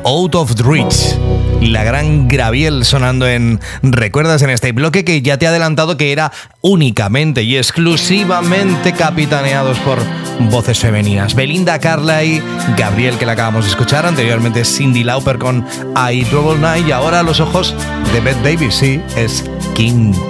Out of Reach. La gran Gabriel sonando en Recuerdas en este bloque que ya te he adelantado que era únicamente y exclusivamente capitaneados por voces femeninas. Belinda Carlisle, Gabriel, que la acabamos de escuchar, anteriormente Cyndi Lauper con I Trouble Night, y ahora a los ojos de Bette Davis, sí, es King